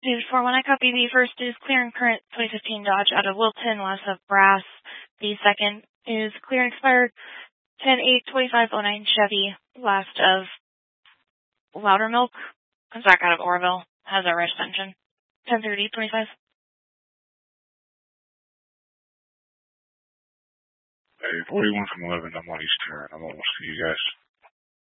David 4-1, I copy. The first is clear and current 2015 Dodge out of Wilton, last of Brass. The second is clear and expired 10/8/2509 Chevy, last of Loudermilk. Comes back out of Oroville. Has a red engine. 10/30/25. Hey, 41 from 11. I'm on East Turn. I'm almost to you guys.